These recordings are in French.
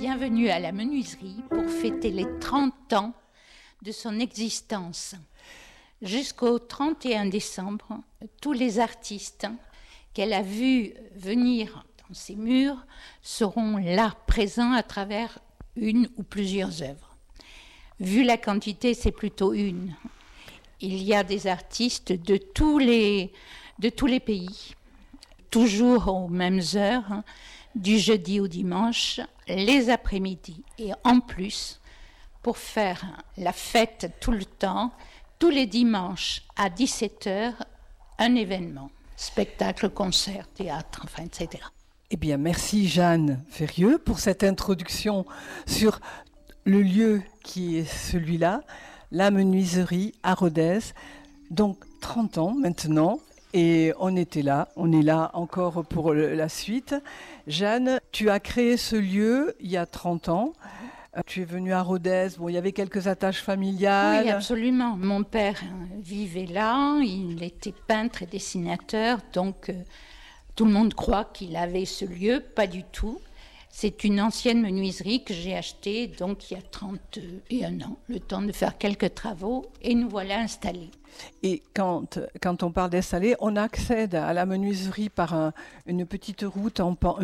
Bienvenue à la menuiserie pour fêter les 30 ans de son existence. Jusqu'au 31 décembre, tous les artistes qu'elle a vus venir dans ses murs seront là, présents à travers une ou plusieurs œuvres. Vu la quantité, c'est plutôt une. Il y a des artistes de tous les pays, toujours aux mêmes heures, du jeudi au dimanche, les après-midi. Et en plus, pour faire la fête tout le temps, tous les dimanches à 17h, un événement, spectacle, concert, théâtre, enfin, etc. Eh bien, merci Jeanne Ferrieux pour cette introduction sur le lieu qui est celui-là, la menuiserie à Rodez. Donc 30 ans maintenant. Et on est là encore pour la suite. Jeanne, tu as créé ce lieu il y a 30 ans. Tu es venue à Rodez, il y avait quelques attaches familiales. Oui, absolument. Mon père vivait là, il était peintre et dessinateur, donc tout le monde croit qu'il avait ce lieu, pas du tout. C'est une ancienne menuiserie que j'ai achetée donc il y a 31 ans, le temps de faire quelques travaux, et nous voilà installés. Et quand on parle d'installer, on accède à la menuiserie par une petite route en pente,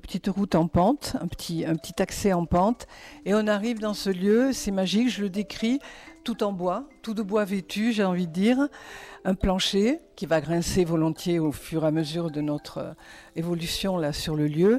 un petit accès en pente, et on arrive dans ce lieu, c'est magique, je le décris, tout en bois, tout de bois vêtu, j'ai envie de dire, un plancher qui va grincer volontiers au fur et à mesure de notre évolution là sur le lieu,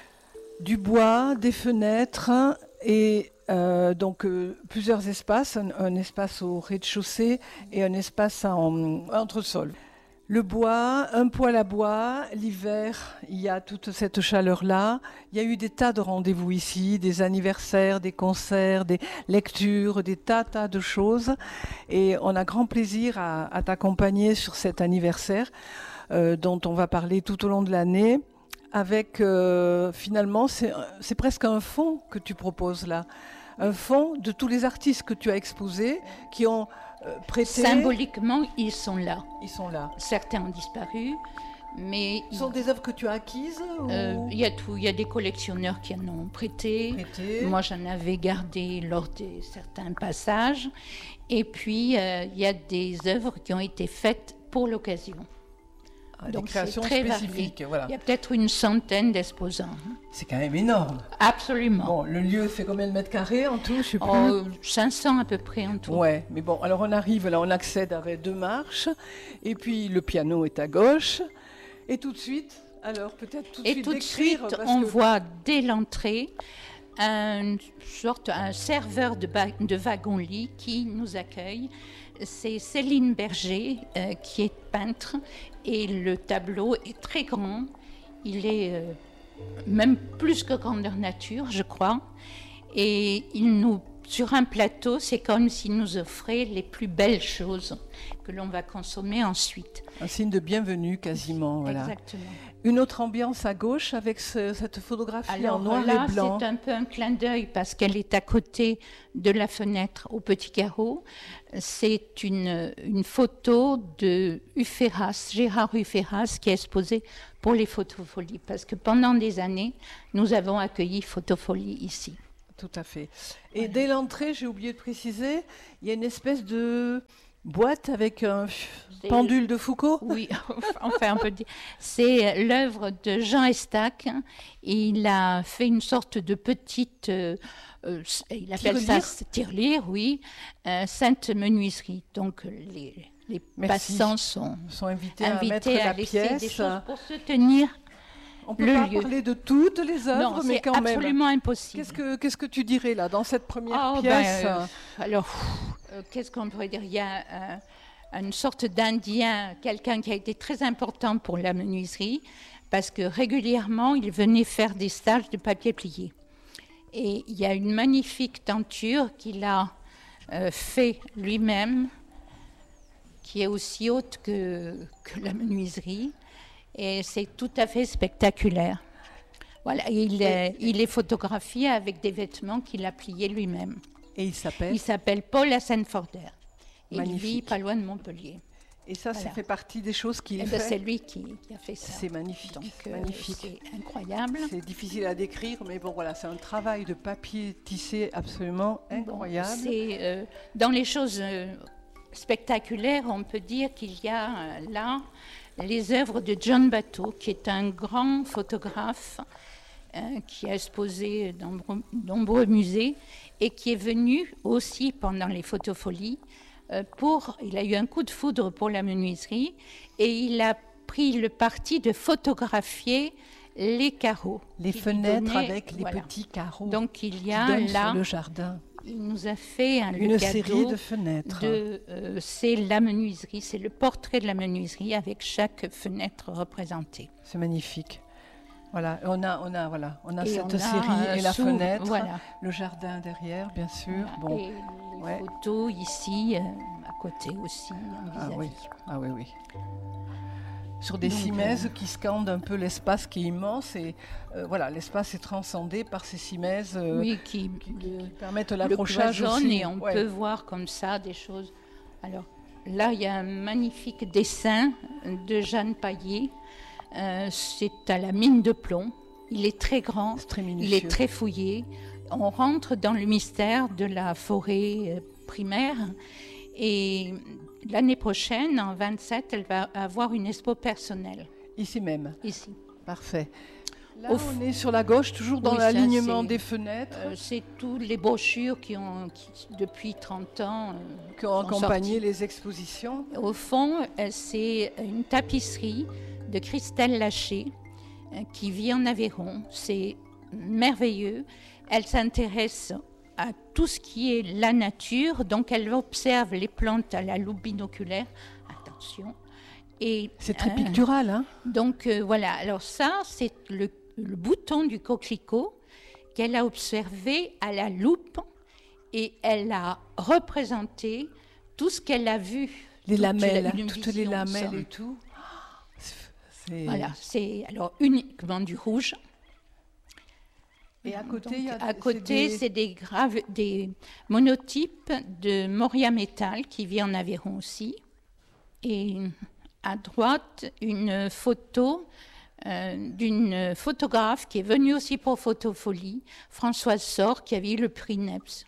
du bois, des fenêtres et donc plusieurs espaces, un espace au rez-de-chaussée et un espace en entresol. Le bois, un poêle à bois, l'hiver, il y a toute cette chaleur-là. Il y a eu des tas de rendez-vous ici, des anniversaires, des concerts, des lectures, des tas de choses. Et on a grand plaisir à t'accompagner sur cet anniversaire dont on va parler tout au long de l'année. Avec finalement, c'est presque un fonds que tu proposes là. Un fonds de tous les artistes que tu as exposés, qui ont prêté... Symboliquement, ils sont là. Ils sont là. Certains ont disparu, mais... Ce sont des œuvres que tu as acquises Il y a tout. Il y a des collectionneurs qui en ont prêté. Moi, j'en avais gardé lors de certains passages. Et puis, il y a des œuvres qui ont été faites pour l'occasion. Donc des créations spécifiques, voilà. Il y a peut-être une centaine d'exposants. C'est quand même énorme. Absolument. Bon, le lieu fait combien de mètres carrés en tout, je sais plus. 500 à peu près en tout. Ouais, mais bon, alors on arrive, là on accède avec 2 marches, et puis le piano est à gauche, et tout de suite, alors peut-être tout de suite décrire. Et tout de suite, on voit dès l'entrée un serveur de wagon-lit qui nous accueille. C'est Céline Berger qui est peintre et le tableau est très grand. Il est même plus que grandeur nature, je crois. Et sur un plateau, c'est comme s'il nous offrait les plus belles choses que l'on va consommer ensuite. Un signe de bienvenue quasiment, voilà. Exactement. Une autre ambiance à gauche avec cette photographie en noir et blanc. C'est un peu un clin d'œil parce qu'elle est à côté de la fenêtre au petit carreau. C'est une photo de Gérard Uferras, qui est exposée pour les photofolies. Parce que pendant des années, nous avons accueilli Photofolie ici. Tout à fait. Et voilà. Dès l'entrée, j'ai oublié de préciser, il y a une espèce de boîte avec un pendule de Foucault. Oui, enfin on peut dire. C'est l'œuvre de Jean Estac. Il a fait une sorte de petite, il appelle ça tirelire, oui, sainte menuiserie. Donc les passants sont invités à mettre la laisser pièce. Des choses pour se tenir. On ne peut pas parler de toutes les œuvres, non, mais quand même. C'est absolument impossible. Qu'est-ce que tu dirais là, dans cette première pièce qu'est-ce qu'on pourrait dire? Il y a une sorte d'Indien, quelqu'un qui a été très important pour la menuiserie, parce que régulièrement, il venait faire des stages de papier plié. Et il y a une magnifique tenture qu'il a fait lui-même, qui est aussi haute que la menuiserie. Et c'est tout à fait spectaculaire. Voilà, il est photographié avec des vêtements qu'il a pliés lui-même. Et il s'appelle Paul Hassenforder. Il vit pas loin de Montpellier. Et ça, Voilà. ça fait partie des choses qu'il Eh fait. ben, c'est lui qui a fait ça. C'est magnifique, Donc, magnifique. c'est incroyable. C'est difficile à décrire, mais bon, voilà, c'est un travail de papier tissé absolument incroyable. Bon, c'est, dans les choses spectaculaires, on peut dire qu'il y a là les œuvres de John Batto, qui est un grand photographe qui a exposé dans de nombreux musées et qui est venu aussi pendant les photofolies. Il a eu un coup de foudre pour la menuiserie et il a pris le parti de photographier les carreaux. Les qui lui fenêtres donnaient- avec les voilà. petits carreaux Donc il y qui a donnent là, sur le jardin. il nous a fait Une le série cadeau de fenêtres. c'est la menuiserie, c'est le portrait de la menuiserie avec chaque fenêtre représentée. C'est magnifique. Voilà, on a Et cette on a, série et la sous- fenêtre, voilà. le jardin derrière, bien sûr. Voilà. Bon, Et les ouais. photos ici, à côté aussi, en Ah vis-à-vis. oui. Sur des Donc, cimaises qui scandent un peu l'espace qui est immense et voilà, l'espace est transcendé par ces cimaises Oui, qui permettent le l'accrochage cloisonne aussi. et on Ouais. peut voir comme ça des choses. Alors là, il y a un magnifique dessin de Jeanne Paillet. C'est à la mine de plomb. Il est très grand, C'est très il minutieux. est très fouillé. On rentre dans le mystère de la forêt primaire. Et l'année prochaine, en 27, elle va avoir une expo personnelle Ici même, ici. parfait. Là, Au on est sur la gauche, toujours dans Oui, ça, l'alignement c'est- des fenêtres C'est toutes les brochures qui, depuis 30 ans, qui ont sont accompagné sorties. les expositions. Au fond, c'est une tapisserie de Christelle Laché qui vit en Aveyron. C'est merveilleux. Elle s'intéresse à tout ce qui est la nature, donc elle observe les plantes à la loupe binoculaire. Attention. Et, C'est très pictural, hein? donc voilà, alors ça, c'est le bouton du coquelicot qu'elle a observé à la loupe et elle a représenté tout ce qu'elle a vu. Les toute lamelles, une toutes les vision, lamelles ça. et tout. C'est- Voilà, c'est alors uniquement du rouge. Et à côté, Donc, il y a à côté, c'est des monotypes de Moria Metal qui vit en Aveyron aussi. Et à droite, une photo d'une photographe qui est venue aussi pour Photofolie, Françoise Sor, qui avait eu le prix NEPS.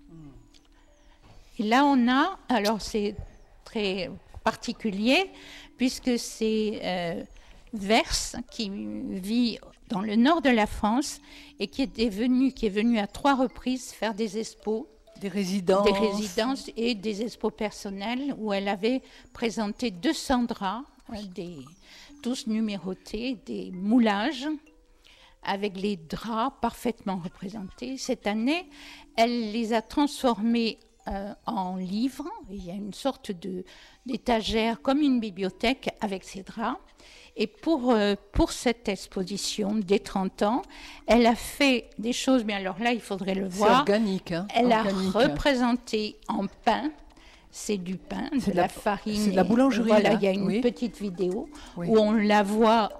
Et là, on a, alors c'est très particulier, puisque c'est Verse qui vit dans le nord de la France et qui est venu à 3 reprises faire des expos, des résidences. et des expos personnelles où elle avait présenté 200 draps, tous numérotés, des moulages avec les draps parfaitement représentés. Cette année, elle les a transformés en livres. Il y a une sorte d'étagère comme une bibliothèque avec ces draps. Et pour cette exposition des 30 ans, elle a fait des choses, mais alors là, il faudrait le C'est voir. organique. Hein, Elle organique. a représenté en pain, c'est du pain, C'est de de la la- farine. c'est de la boulangerie, Voilà, là. il y a une Oui. petite vidéo Oui. où on la voit,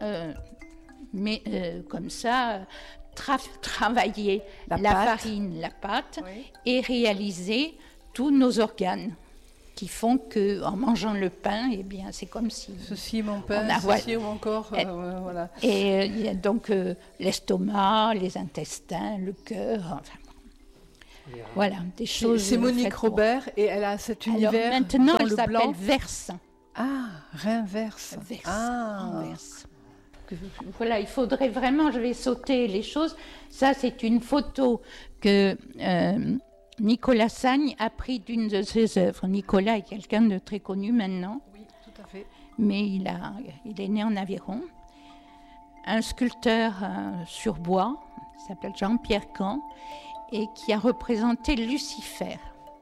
comme ça, travailler La la pâte. farine, la pâte, Oui. et réaliser tous nos organes qui font que, en mangeant le pain, eh bien, c'est comme si. Ceci est mon pain, On a- ceci est mon corps. Et- Voilà. Et il y a donc l'estomac, les intestins, le cœur, enfin, voilà, des choses. C'est Monique faites pour- Robert et elle a cet Alors univers maintenant, dans elle le s'appelle blanc. Verse. Ah, Rinverse. Verse, Ah. Verse. Voilà, il faudrait vraiment, je vais sauter les choses. Ça, c'est une photo que Nicolas Sagne a pris d'une de ses œuvres. Nicolas est quelqu'un de très connu maintenant, Oui, tout à fait. mais il est né en Aveyron. Un sculpteur sur bois, qui s'appelle Jean-Pierre Camp, et qui a représenté Lucifer.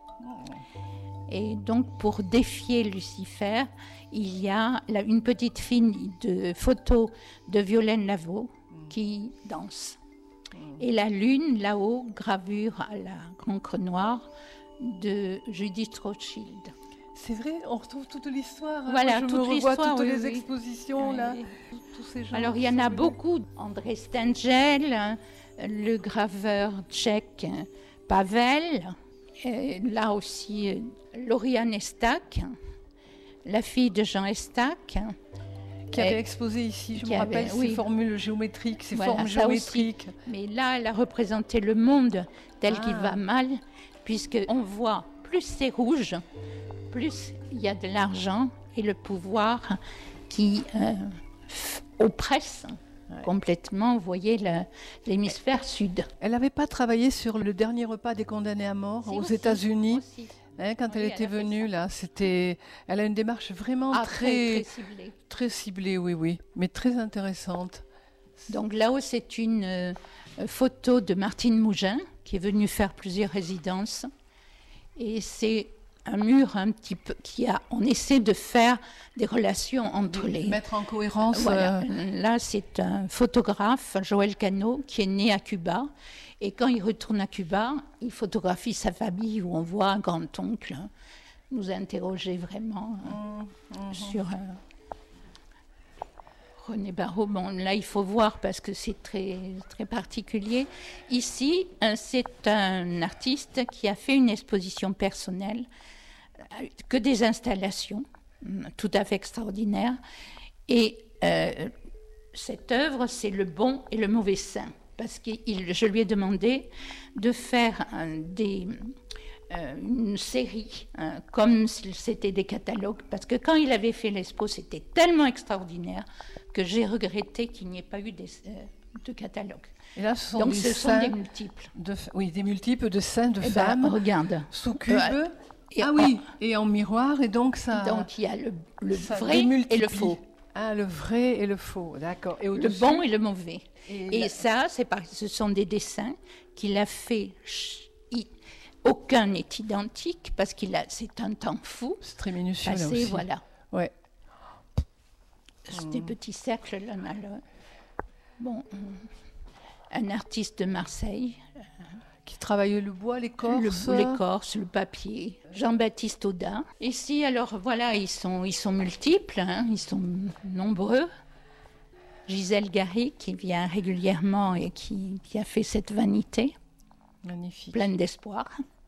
Et donc, pour défier Lucifer, il y a une petite fille de photos de Violaine Lavaux qui danse. Et la lune, là-haut, gravure à la encre noire de Judith Rothschild. C'est vrai, on retrouve toute l'histoire. hein. Voilà, Moi, je toute me revois l'histoire, toutes oui, les oui. expositions là. Tous ces gens Alors, il qui y en sont a venus. beaucoup. André Stengel, le graveur tchèque Pavel, là aussi Lauriane Estak, la fille de Jean Estac, qui avait exposé ici, je me rappelle, ces formules géométriques, ces formes géométriques. Aussi. Mais là, elle a représenté le monde tel qu'il va mal, puisqu'on voit plus c'est rouge, plus il y a de l'argent et le pouvoir qui oppresse complètement, vous voyez, l'hémisphère sud. Elle n'avait pas travaillé sur le dernier repas des condamnés à mort aux États-Unis quand elle était venue, là, elle a une démarche vraiment très ciblée, oui, mais très intéressante. Donc là-haut, c'est une photo de Martine Mougin, qui est venue faire plusieurs résidences. Et c'est un mur un petit peu on essaie de faire des relations entre les... Mettre en cohérence... Voilà. Là, c'est un photographe, Joël Cano, qui est né à Cuba. Et quand il retourne à Cuba, il photographie sa famille, où on voit un grand-oncle nous interroger vraiment sur René Barraud. Bon, là, il faut voir parce que c'est très, très particulier. Ici, c'est un artiste qui a fait une exposition personnelle, que des installations, tout à fait extraordinaires. Et cette œuvre, c'est le bon et le mauvais saint. Parce que je lui ai demandé de faire une série, comme si c'était des catalogues. Parce que quand il avait fait l'expo, c'était tellement extraordinaire que j'ai regretté qu'il n'y ait pas eu de catalogue. Et là, ce sont donc, des ce sont des multiples. Des multiples de scènes de femmes. Regarde. Sous cube. Et en miroir. Et donc, ça. Donc, il y a le vrai et le faux. Ah, le vrai et le faux, d'accord. Et le bon et le mauvais. Et ça, ce sont des dessins qu'il a fait. Aucun n'est identique parce c'est un temps fou. C'est très minutieux là aussi. Voilà. Ouais. Des petits cercles l'un à l'autre. Bon, un artiste de Marseille. Qui travaille le bois, l'écorce. L'écorce, le papier. Jean-Baptiste Audin. Ici, alors voilà, ils sont multiples, ils sont nombreux. Gisèle Garry, qui vient régulièrement et qui a fait cette vanité. Magnifique. Pleine d'espoir.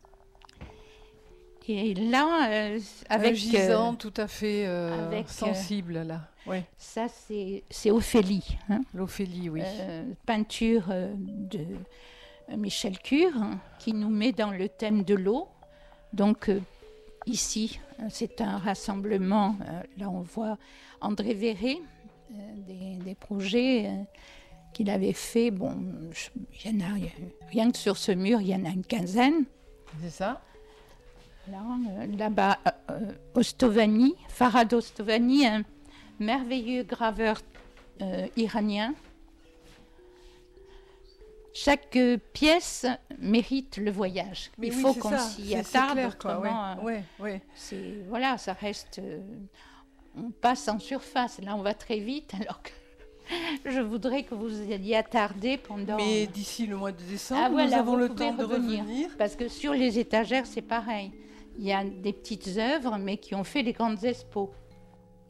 Et là, avec... gisant tout à fait sensible, là. Ouais. Ça, c'est Ophélie. L'Ophélie, oui. Peinture de Michel Cure, qui nous met dans le thème de l'eau. Donc, ici, c'est un rassemblement. Là, on voit André Véret, des projets qu'il avait fait. Bon, il y en a, rien que sur ce mur, il y en a une quinzaine. C'est ça. Là-bas, Ostovani, Farhad Ostovani, un merveilleux graveur iranien. Chaque pièce mérite le voyage. Mais il faut qu'on s'y attarde. C'est clair, Voilà, ça reste... on passe en surface. Là, on va très vite, alors que je voudrais que vous y attardiez pendant... Mais d'ici le mois de décembre, nous avons le temps de revenir. Parce que sur les étagères, c'est pareil. Il y a des petites œuvres, mais qui ont fait les grandes expos.